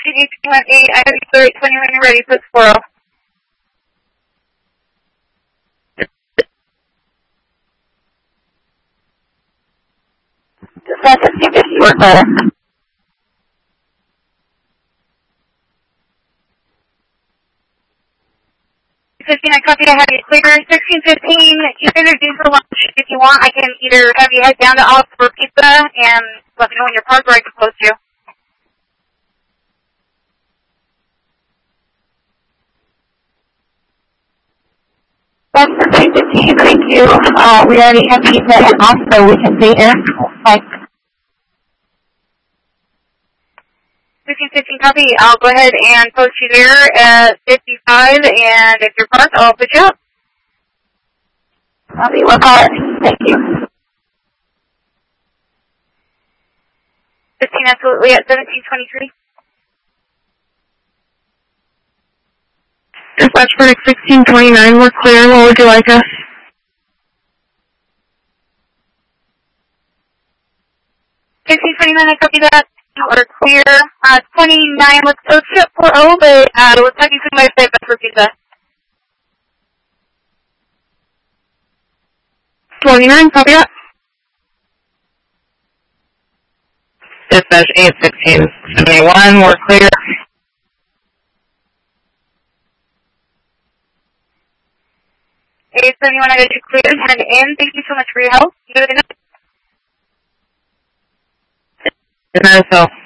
CD218, I have you clear at 20 when you're ready, put squirrel. Dispatch at C50, we're clear. 15, I copy, I have you clear. 1615, keep introducing for lunch. If you want, I can either have you head down to Olive for pizza and let me know when you're parked or I can close you. That's for 315, thank you. We already have pizza and also we can be here. Like, 1615, copy. I'll go ahead and post you there at 55, and if you're parked, I'll put you up. copy, we're clear. Thank you. 15, absolutely, at 1723. Dispatch for 1629, we're clear. What would you like us? 1629, I copy that. You are clear. 29, let's go to 40, but let's have you see my site for pizza. 29, copy that. Dispatch 81671, we're clear. 871, I got you cleared. Head in. Thank you so much for your help. You have a good night. Good night, so.